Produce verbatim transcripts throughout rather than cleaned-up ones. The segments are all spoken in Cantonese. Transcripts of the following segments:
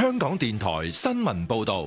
香港電台新聞報道。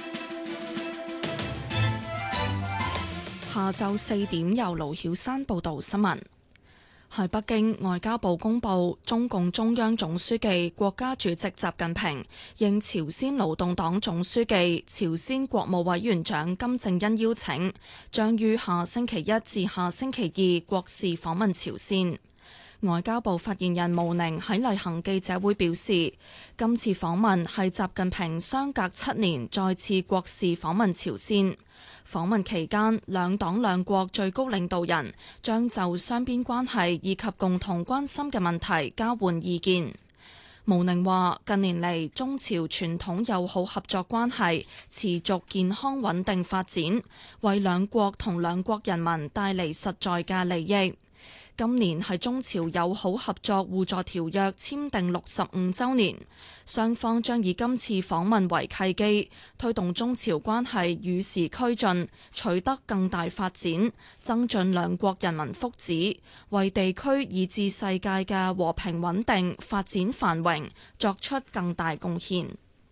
下晝四點由盧曉山報道新聞。喺北京，外交部公布，中共中央總書記、國家主席習近平應朝鮮勞動黨總書記、朝鮮國務委員長金正恩邀請，將於下星期一至下星期二國事訪問朝鮮。外交部發言人毛寧喺例行記者會表示，今次訪問係習近平相隔七年再次國事訪問朝鮮。訪問期間，兩黨兩國最高領導人將就雙邊關係以及共同關心嘅問題交換意見。毛寧話：近年嚟，中朝傳統友好合作關係持續健康穩定發展，為兩國同兩國人民帶嚟實在嘅利益。今年係中朝友好合作互助條約簽訂六十五週年，雙方將以今次訪問為契機，推動中朝關係與時俱進，取得更大發展，增進兩國人民福祉，為地區以至世界嘅和平穩定、發展繁榮作出更大貢獻。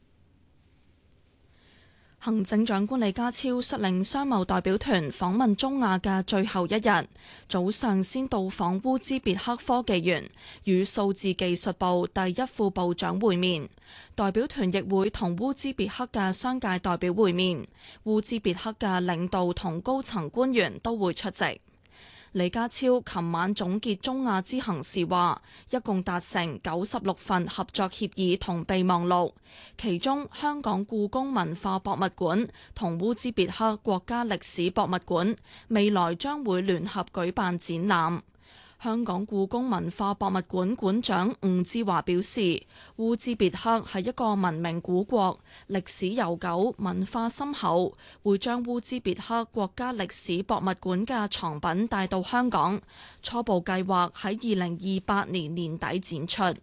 行政長官李家超率領商貿代表團訪問中亞嘅最後一日，早上先到訪烏茲別克科技園，與數字技術部第一副部長會面。代表團亦會同烏茲別克嘅商界代表會面，烏茲別克嘅領導同高層官員都會出席。李家超琴晚總結中亞之行時話，一共達成九十六份合作協議同備忘錄，其中香港故宮文化博物館同烏茲別克國家歷史博物館未來將會聯合舉辦展覽。香港故宮文化博物館館長吳志華表示，烏茲別克係一個文明古國，歷史悠久，文化深厚，會將烏茲別克國家歷史博物館嘅藏品帶到香港，初步計劃喺二零二八年年底展出。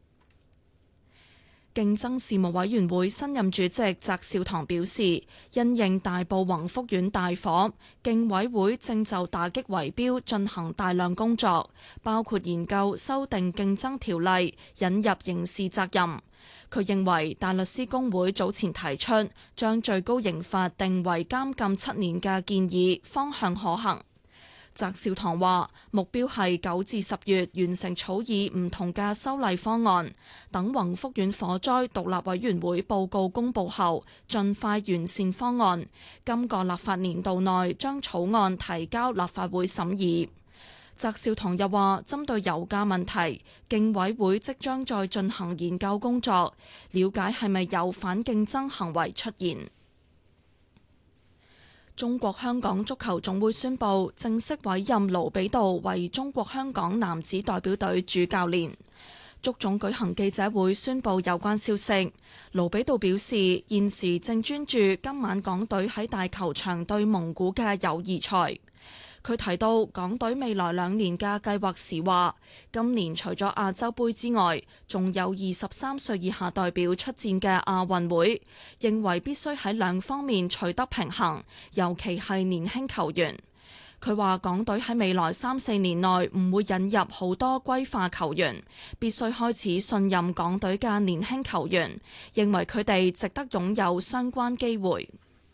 競爭事務委員會新任主席翟紹唐表示，因應大埔宏福苑大火，競委會正就打擊圍標進行大量工作，包括研究修訂競爭條例，引入刑事責任。佢認為大律師公會早前提出將最高刑罰定為監禁七年嘅建議方向可行。翟紹唐話：目標係九至十月完成草擬唔同嘅修例方案，等宏福苑火災獨立委員會報告公佈後，盡快完善方案。今個立法年度內將草案提交立法會審議。翟紹唐又話：針對油價問題，競委會即將再進行研究工作，了解係咪有反競爭行為出現。中國香港足球總會宣布正式委任盧比道為中國香港男子代表隊主教練。足總舉行記者會宣布有關消息。盧比道表示，現時正專注今晚港隊喺大球場對蒙古嘅友誼賽。佢提到港隊未來兩年嘅計劃時話，今年除咗亞洲盃之外，仲有二十三歲以下代表出戰嘅亞運會，認為必須喺兩方面取得平衡，尤其係年輕球員。佢話港隊喺未來三四年內唔會引入好多歸化球員，必須開始信任港隊嘅年輕球員，認為佢哋值得擁有相關機會。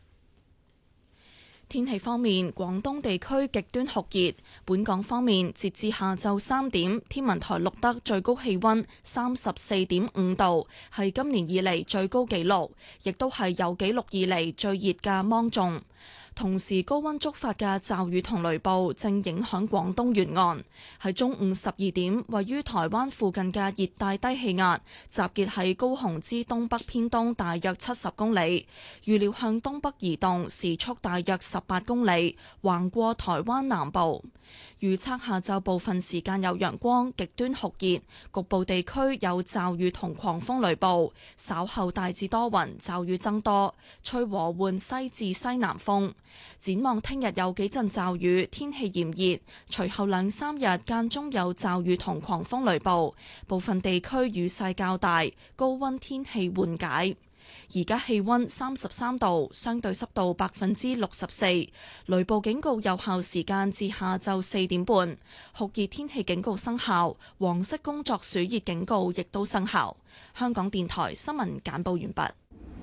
天氣方面，廣東地區極端酷熱。本港方面，截至下晝三點，天文台錄得最高氣溫三十四點五度，係今年以嚟最高紀錄，亦都係有紀錄以嚟最熱嘅芒種。同時，高溫觸發嘅驟雨同雷暴正影響廣東沿岸。喺中午十二點，位於台灣附近嘅熱帶低氣壓集結喺高雄之東北偏東大約七十公里，預料向東北移動，時速大約十八公里，橫過台灣南部。預測下晝部分時間有陽光，極端酷熱，局部地區有驟雨同狂風雷暴。稍後大致多雲，驟雨增多，吹和緩西至西南風。展望聽日有幾陣驟雨，天氣炎熱，隨後兩三日間中有驟雨同狂風雷暴，部分地區雨勢較大，高溫天氣緩解。而家氣溫三十三度，相對濕度百分之六十四，雷暴警告有效時間至下晝四點半，酷熱天氣警告生效，黃色工作暑熱警告亦都生效。 香港電台新聞簡報完畢。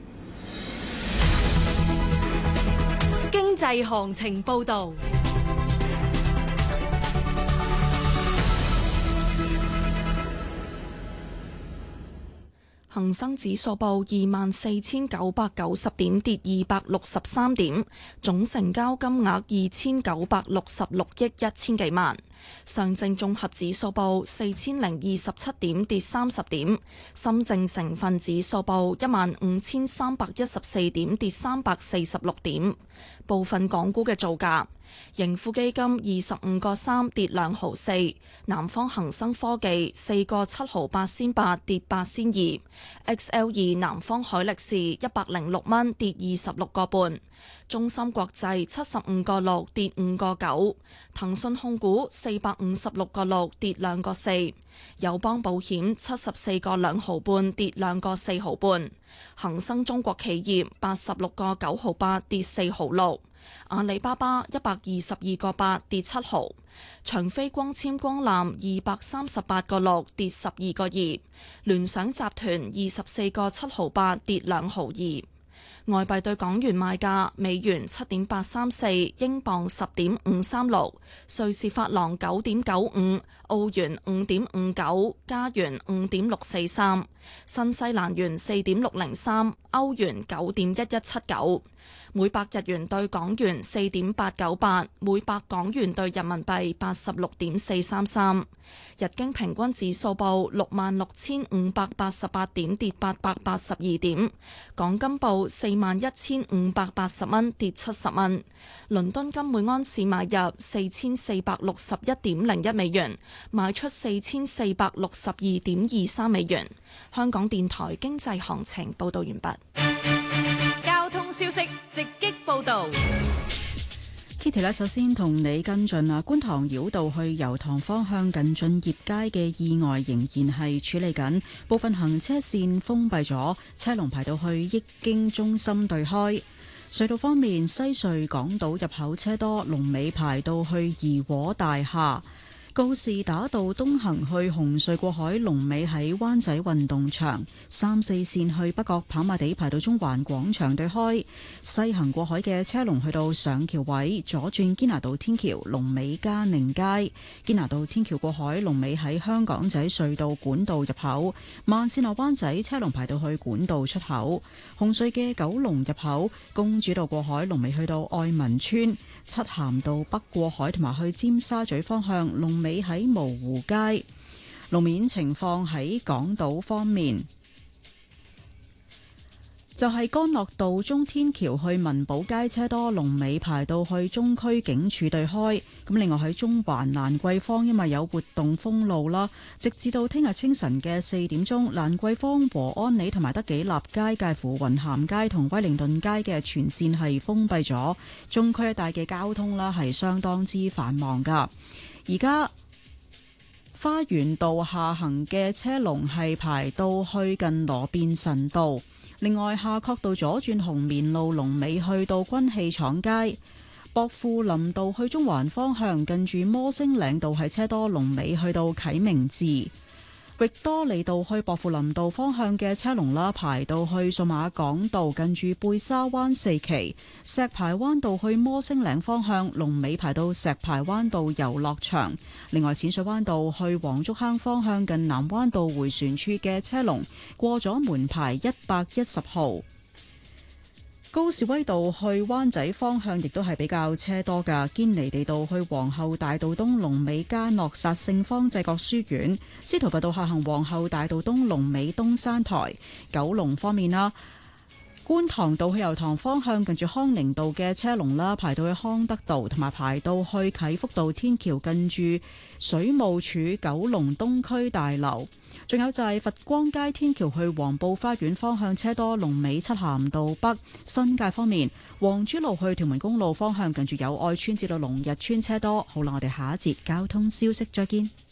經濟行情報導。 恒生指數報二萬四千九百九十點，跌二百六十三點，總成交金額二千九百六十六億一千幾萬。上證綜合指數報四千零二十七點，跌三十點。深證成分指數報一萬五千三百一十四點，跌三百四十六點。部分港股嘅造價。盈富基金二十五個三跌兩毫四，南方恒生科技四個七毫八仙八跌八仙二 ，X L 二南方海力士一百零六蚊跌二十六個半，中芯國際七十五個六跌五個九，騰訊控股四百五十六個六跌兩個四，友邦保險七十四個兩毫半跌兩個四毫半，恒生中國企業八十六個九毫八跌四毫六。阿里巴巴一百二十二個八跌七毫，長飛光纖光纜二百三十八個六跌十二個二，聯想集團二十四個七毫八跌兩毫二。外幣對港元賣價：美元七點八三四，英鎊十點五三六，瑞士法郎九點九五，澳元五點五九，加元五點六四三，新西蘭元四點六零三，歐元九點一一七九。每百日元對港元四點八九八，每百港元對人民幣八十六點四三三。日經平均指數報六萬六千五百八十八點，跌八百八十二點。港金報四萬一千五百八十蚊，跌七十蚊。倫敦金每安士買入四千四百六十一點零一美元，賣出四千四百六十二點二三美元。香港電台經濟行情報道完畢。 消息直擊報道 ，Kitty 咧，首先同你跟進啊，觀塘繞道去油塘方向近駿業街嘅意外仍然係處理緊，部分行車線封閉咗，車龍排到去益京中心對開。隧道方面，西隧港島入口車多，龍尾排到去怡和大廈。告士打道東行去紅隧過海，龍尾喺灣仔運動場；三四線去北角跑馬地排到中環廣場對開。西行過海嘅車龍去到上橋位，左轉堅拿道天橋，龍尾嘉寧街。堅拿道天橋過海，龍尾喺香港仔隧道管道入口。慢線落灣仔車龍排到去管道出口。紅隧嘅九龍入口，公主道過海，龍尾去到愛民村。漆咸道北過海同埋去尖沙咀方向，龍尾喺蕪湖街。路面情況喺港島方面，就係干諾道中天橋去文寶街車多，龍尾排到去中區警署對開。咁另外喺中環蘭桂坊，因為有活動封路啦，直至到聽日清晨嘅四點鐘，蘭桂坊和安里同埋德己立街介乎雲咸街同威靈頓街嘅全線係封閉咗，中區一帶嘅交通啦係相當之繁忙噶。而家花園道下行嘅車龍係排到去近羅便臣道。另外，夏慤道左轉紅棉路龍尾去到軍器廠街，薄扶林道去中環方向近住摩星嶺道係車多，龍尾去到啟明寺。域多利道去薄扶林道方向嘅車龍啦，排到去數碼港道近住貝沙灣四期。石排灣道去摩星嶺方向龍尾排到石排灣道遊樂場。另外，淺水灣道去黃竹坑方向近南灣道迴旋處嘅車龍過咗門牌一百一十號。高士威道去灣仔方向亦都係比較車多㗎，堅尼地道去皇后大道東龍尾嘉諾撒聖方濟各書院，司徒拔道下行皇后大道東龍尾東山台。九龍方面啦，觀塘道去油塘方向近住康寧道嘅車龍啦，排到去康德道，同埋排到去啟福道天橋近住水務署九龍東區大樓。仲有就係佛光街天橋去黃埔花園方向車多，龍尾漆咸道北。新界方面，黃珠路去屯門公路方向近住友愛村至到龍日村車多。好啦，我哋下一節交通消息再見。